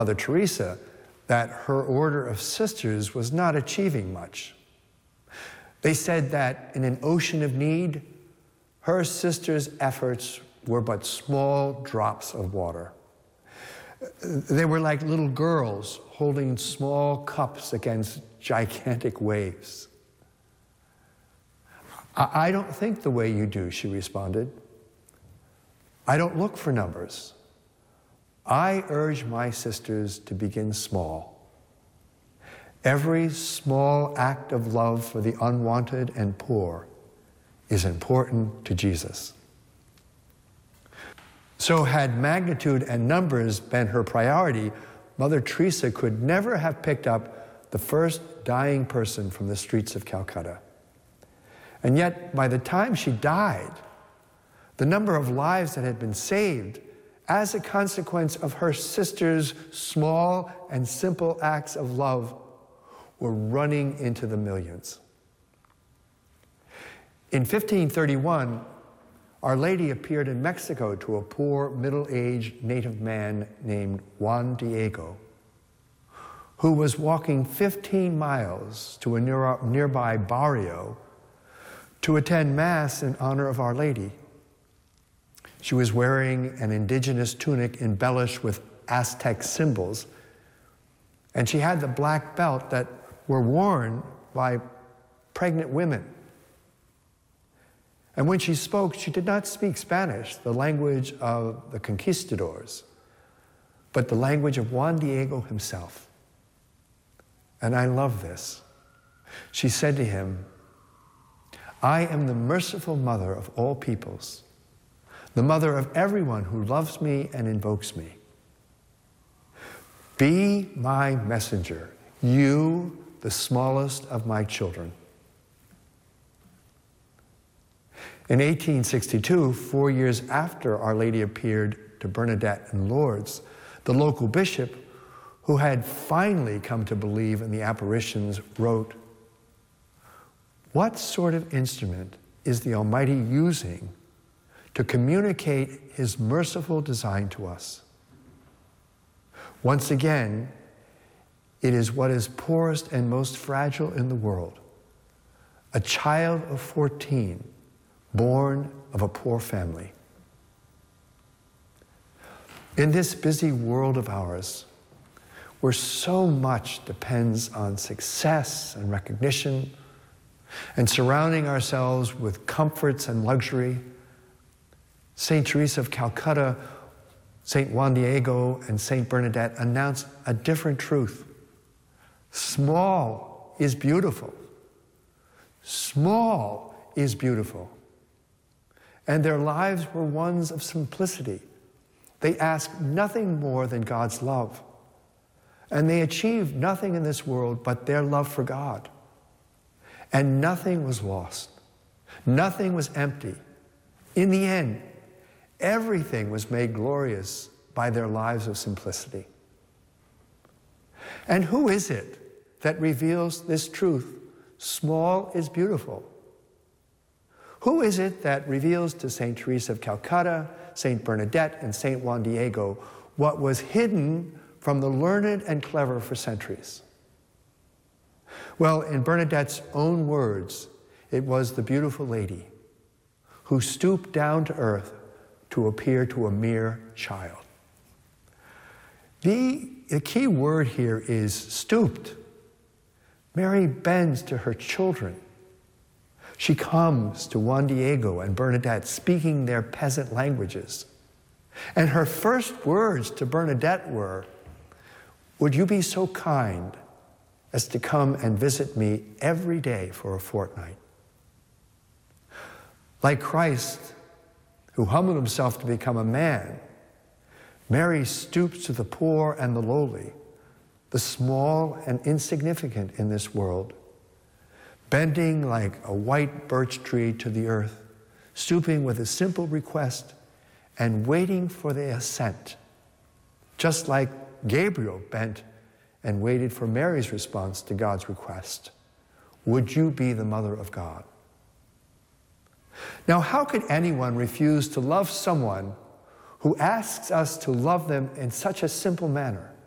Mother Teresa that her order of sisters was not achieving much. They said that in an ocean of need, her sisters' efforts were but small drops of water. They were like little girls holding small cups against gigantic waves. I don't think the way you do, she responded. I don't look for numbers. I urge my sisters to begin small. Every small act of love for the unwanted and poor is important to Jesus. So had magnitude and numbers been her priority, Mother Teresa could never have picked up the first dying person from the streets of Calcutta. And yet, by the time she died, the number of lives that had been saved as a consequence of her sisters' small and simple acts of love were running into the millions. In 1531, Our Lady appeared in Mexico to a poor, middle-aged native man named Juan Diego, who was walking 15 miles to a nearby barrio to attend Mass in honor of Our Lady. She was wearing an indigenous tunic embellished with Aztec symbols, and she had the black belt that were worn by pregnant women. And when she spoke, she did not speak Spanish, the language of the conquistadors, but the language of Juan Diego himself. And I love this. She said to him, I am the merciful mother of all peoples, the mother of everyone who loves me and invokes me. Be my messenger, you, the smallest of my children. In 1862, 4 years after Our Lady appeared to Bernadette in Lourdes, the local bishop, who had finally come to believe in the apparitions, wrote, what sort of instrument is the Almighty using to communicate His merciful design to us? Once again, it is what is poorest and most fragile in the world, a child of 14, born of a poor family. In this busy world of ours, where so much depends on success and recognition, and surrounding ourselves with comforts and luxury, St. Teresa of Calcutta, St. Juan Diego, and St. Bernadette announced a different truth. Small is beautiful. Small is beautiful. And their lives were ones of simplicity. They asked nothing more than God's love. And they achieved nothing in this world but their love for God. And nothing was lost. Nothing was empty. In the end, everything was made glorious by their lives of simplicity. And who is it that reveals this truth? Small is beautiful. Who is it that reveals to St. Teresa of Calcutta, St. Bernadette, and St. Juan Diego what was hidden from the learned and clever for centuries? Well, in Bernadette's own words, it was the beautiful lady who stooped down to earth to appear to a mere child. The key word here is stooped. Mary bends to her children. She comes to Juan Diego and Bernadette, speaking their peasant languages. And her first words to Bernadette were, would you be so kind as to come and visit me every day for a fortnight? Like Christ, who humbled himself to become a man, Mary stoops to the poor and the lowly, the small and insignificant in this world, bending like a white birch tree to the earth, stooping with a simple request and waiting for the assent, just like Gabriel bent and waited for Mary's response to God's request. Would you be the mother of God? Now, how could anyone refuse to love someone who asks us to love them in such a simple manner?